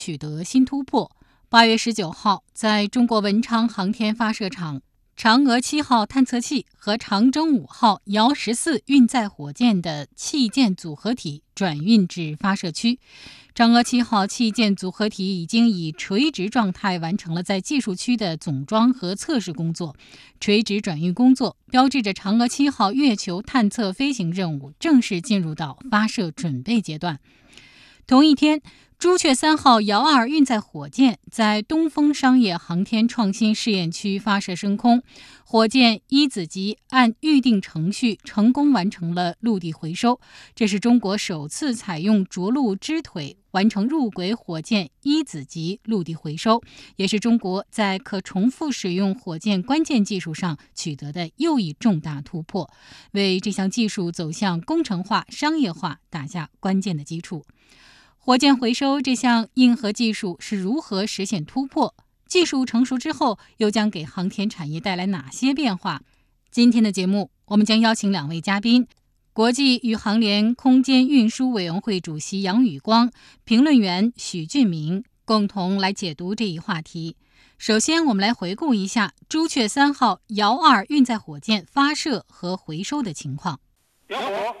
取得新突破。8月19号，在中国文昌航天发射场，嫦娥7号探测器和长征5号遥14运载火箭的器件组合体转运至发射区。嫦娥7号器件组合体已经以垂直状态完成了在技术区的总装和测试工作。垂直转运工作标志着嫦娥7号月球探测飞行任务正式进入到发射准备阶段。同一天，朱雀3号遥2运载火箭在东风商业航天创新试验区发射升空，火箭一子级按预定程序成功完成了陆地回收，这是中国首次采用着陆支腿完成入轨火箭一子级陆地回收，也是中国在可重复使用火箭关键技术上取得的又一重大突破，为这项技术走向工程化、商业化打下关键的基础。火箭回收这项硬核技术是如何实现突破？技术成熟之后，又将给航天产业带来哪些变化？今天的节目，我们将邀请2位嘉宾：国际宇航联空间运输委员会主席杨宇光、评论员许俊明，共同来解读这一话题。首先，我们来回顾一下朱雀3号遥2运载火箭发射和回收的情况。 点火。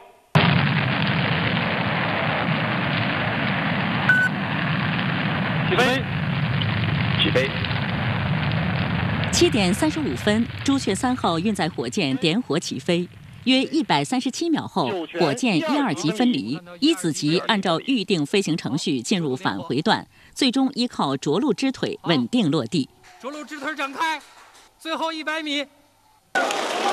起飞！起飞 ！7点35分，朱雀3号运载火箭点火起飞。约137秒后，火箭1、2级分离，一子级按照预定飞行程序进入返回段，最终依靠着陆支腿稳定落地。 着陆支腿展开，最后100米。 站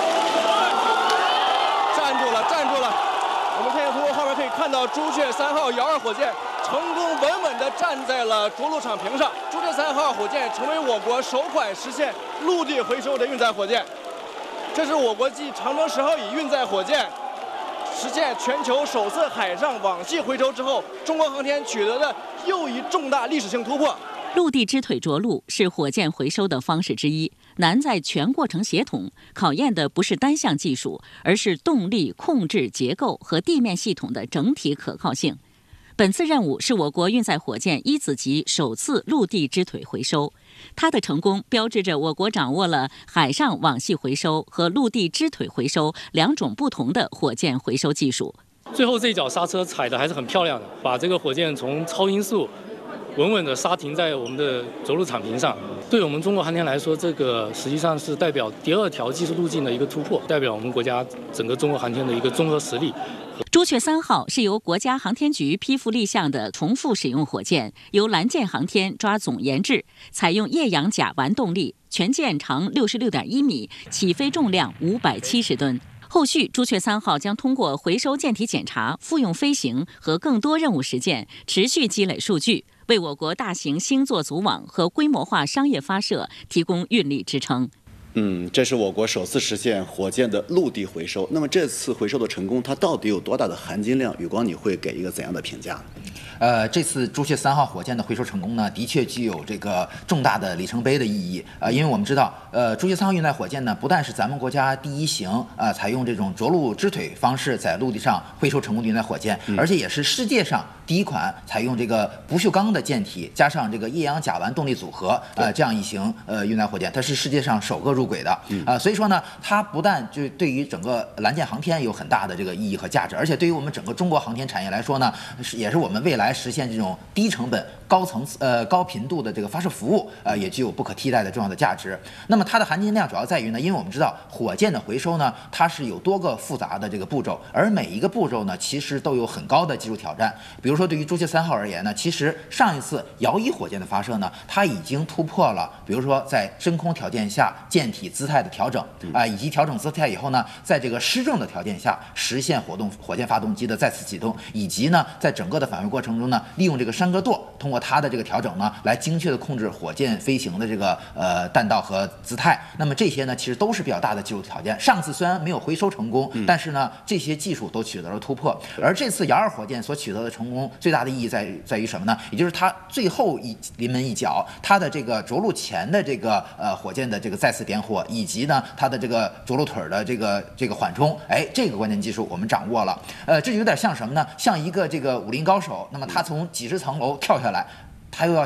住了，站住了！我们现在通过画面可以看到朱雀3号遥2火箭成功稳稳地站在了着陆场屏上。朱雀3号火箭成为我国首款实现陆地回收的运载火箭，这是我国继长征10号乙运载火箭实现全球首次海上网系回收之后，中国航天取得的又一重大历史性突破。 陆地支腿着陆是火箭回收的方式之一，难在全过程协同，考验的不是单项技术，而是动力、控制、结构和地面系统的整体可靠性。本次任务是我国运载火箭一子级首次陆地支腿回收，它的成功标志着我国掌握了海上网系回收和陆地支腿回收2种不同的火箭回收技术。 最后这一脚刹车踩的还是很漂亮的，把这个火箭从超音速稳稳地刹停在我们的着陆场屏上。对我们中国航天来说，这个实际上是代表第2条技术路径的一个突破，代表我们国家整个中国航天的一个综合实力。 朱雀3号是由国家航天局批复立项的重复使用火箭，由蓝箭航天抓总研制，采用液氧甲烷动力，全舰长66.1米，起飞重量570吨。后续，朱雀3号将通过回收舰体检查、复用飞行和更多任务实践，持续积累数据，为我国大型星座组网和规模化商业发射提供运力支撑。 这是我国首次实现火箭的陆地回收。那么这次回收的成功，它到底有多大的含金量？宇光，你会给一个怎样的评价？ 这次朱雀3号火箭的回收成功呢，的确具有这个重大的里程碑的意义。因为我们知道，朱雀3号运载火箭呢，不但是咱们国家第一型采用这种着陆支腿方式在陆地上回收成功的运载火箭，而且也是世界上第一款采用这个不锈钢的舰体加上这个液氧甲烷动力组合这样一型运载火箭，它是世界上首个入轨的。所以说呢，它不但就对于整个蓝箭航天有很大的这个意义和价值，而且对于我们整个中国航天产业来说呢，也是我们未来实现这种低成本、高频度的这个发射服务，也具有不可替代的重要的价值。那么它的含金量主要在于呢，因为我们知道火箭的回收呢，它是有多个复杂的这个步骤，而每一个步骤呢，其实都有很高的技术挑战。比如说对于朱雀3号而言呢，其实上一次遥1火箭的发射呢，它已经突破了，比如说在真空条件下舰体姿态的调整以及调整姿态以后呢，在这个失重的条件下实现火箭发动机的再次启动，以及呢在整个的返回过程中呢，利用这个山格舵通过它的这个调整呢，来精确的控制火箭飞行的这个弹道和姿态。那么这些呢，其实都是比较大的技术条件。上次虽然没有回收成功，但是呢这些技术都取得了突破。而这次遥2火箭所取得的成功，最大的意义在于什么呢？也就是它最后临门一脚，它的这个着陆前的这个火箭的这个再次点火，以及呢它的这个着陆腿的这个缓冲，这个关键技术我们掌握了。这就有点像什么呢？像一个这个武林高手，那么他从几十层楼跳下来，他又要